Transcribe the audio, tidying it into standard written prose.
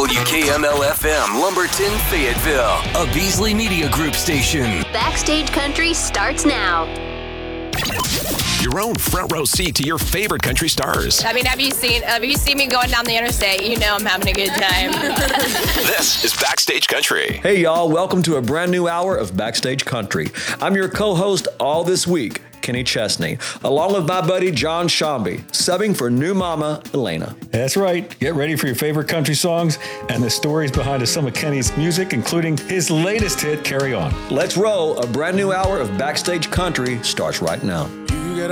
WKML-FM, Lumberton, Fayetteville, a Beasley Media Group station. Backstage Country starts now. Your own front row seat to your favorite country stars. I mean, have you seen me going down the interstate? You know I'm having a good time. This is Backstage Country. Hey, y'all. Welcome to a brand new hour of Backstage Country. I'm your co-host all this week, Kenny Chesney, along with my buddy John Shambi, subbing for new mama, Elena. That's right. Get ready for your favorite country songs and the stories behind some of Kenny's music, including his latest hit, Carry On. Let's roll. A brand new hour of Backstage Country starts right now. You got